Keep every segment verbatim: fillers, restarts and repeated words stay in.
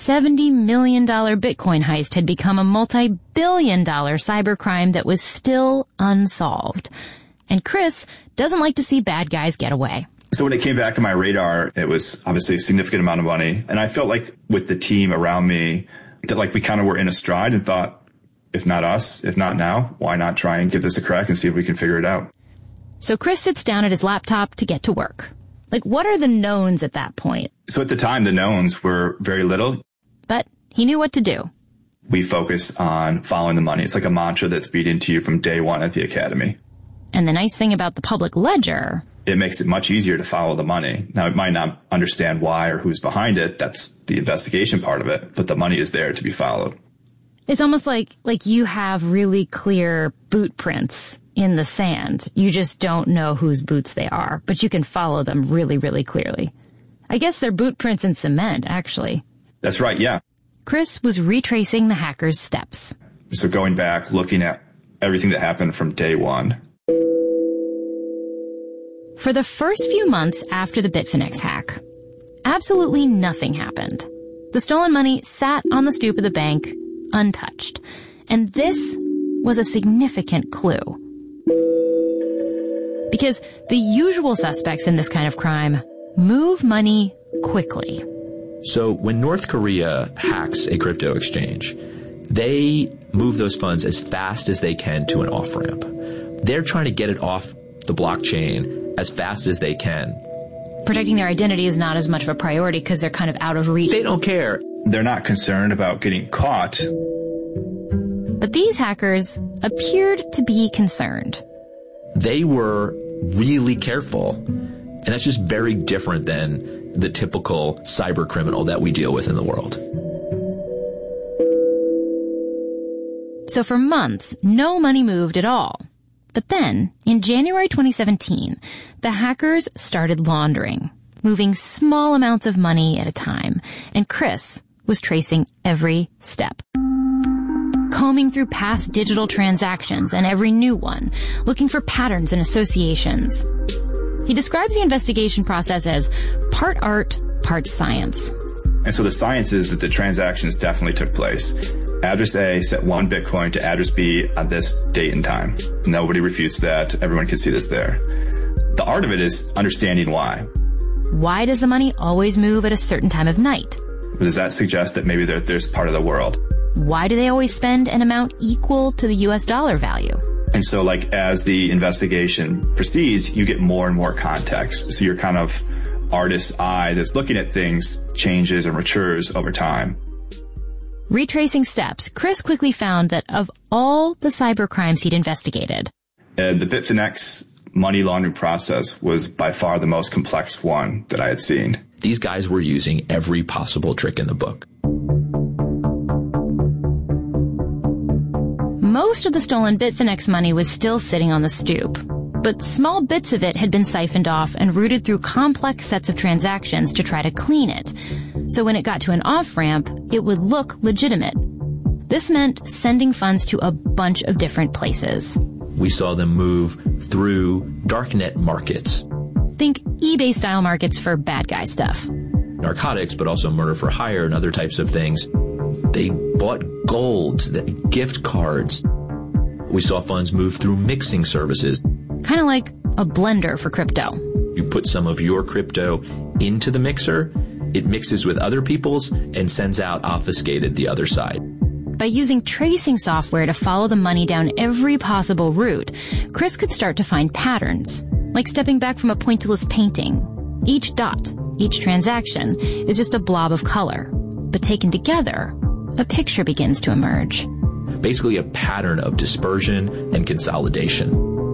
seventy million dollars Bitcoin heist had become a multi-billion dollar cybercrime that was still unsolved. And Chris doesn't like to see bad guys get away. So when it came back on my radar, it was obviously a significant amount of money. And I felt like with the team around me, that like we kind of were in a stride and thought, if not us, if not now, why not try and give this a crack and see if we can figure it out? So Chris sits down at his laptop to get to work. Like, what are the knowns at that point? So at the time, the knowns were very little. But he knew what to do. We focus on following the money. It's like a mantra that's beat into you from day one at the academy. And the nice thing about the public ledger, it makes it much easier to follow the money. Now, it might not understand why or who's behind it. That's the investigation part of it. But the money is there to be followed. It's almost like, like you have really clear boot prints in the sand. You just don't know whose boots they are, but you can follow them really, really clearly. I guess they're boot prints in cement, actually. That's right, yeah. Chris was retracing the hackers' steps. So going back, looking at everything that happened from day one. For the first few months after the Bitfinex hack, absolutely nothing happened. The stolen money sat on the stoop of the bank, untouched. And this was a significant clue. Because the usual suspects in this kind of crime move money quickly. So when North Korea hacks a crypto exchange, they move those funds as fast as they can to an off-ramp. They're trying to get it off the blockchain as fast as they can. Protecting their identity is not as much of a priority because they're kind of out of reach. They don't care. They're not concerned about getting caught. But these hackers appeared to be concerned. They were really careful. And that's just very different than the typical cyber criminal that we deal with in the world. So for months, no money moved at all. But then, in January twenty seventeen, the hackers started laundering, moving small amounts of money at a time, and Chris was tracing every step. Combing through past digital transactions and every new one, looking for patterns and associations. He describes the investigation process as part art, part science. And so the science is that the transactions definitely took place. Address A sent one Bitcoin to address B on this date and time. Nobody refutes that. Everyone can see this there. The art of it is understanding why. Why does the money always move at a certain time of night? Does that suggest that maybe there's part of the world? Why do they always spend an amount equal to the U S dollar value? And so like as the investigation proceeds, you get more and more context. So your kind of artist's eye that's looking at things changes and matures over time. Retracing steps, Chris quickly found that of all the cyber crimes he'd investigated, uh, the Bitfinex money laundering process was by far the most complex one that I had seen. These guys were using every possible trick in the book. Most of the stolen Bitfinex money was still sitting on the stoop, but small bits of it had been siphoned off and routed through complex sets of transactions to try to clean it. So when it got to an off-ramp, it would look legitimate. This meant sending funds to a bunch of different places. We saw them move through darknet markets. Think eBay-style markets for bad guy stuff. Narcotics, but also murder for hire and other types of things. They bought gold, gift cards. We saw funds move through mixing services. Kind of like a blender for crypto. You put some of your crypto into the mixer, it mixes with other people's and sends out obfuscated the other side. By using tracing software to follow the money down every possible route, Chris could start to find patterns, like stepping back from a pointillist painting. Each dot, each transaction, is just a blob of color. But taken together, a picture begins to emerge. Basically a pattern of dispersion and consolidation.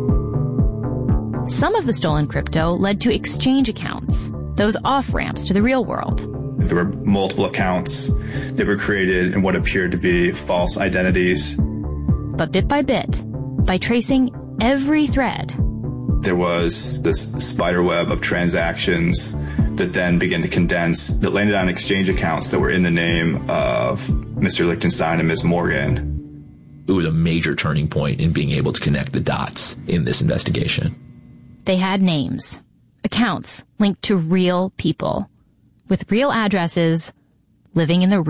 Some of the stolen crypto led to exchange accounts, those off-ramps to the real world. There were multiple accounts that were created in what appeared to be false identities. But bit by bit, by tracing every thread, there was this spider web of transactions that then began to condense, that landed on exchange accounts that were in the name of Mister Lichtenstein and Miz Morgan. It was a major turning point in being able to connect the dots in this investigation. They had names, accounts linked to real people, with real addresses, living in the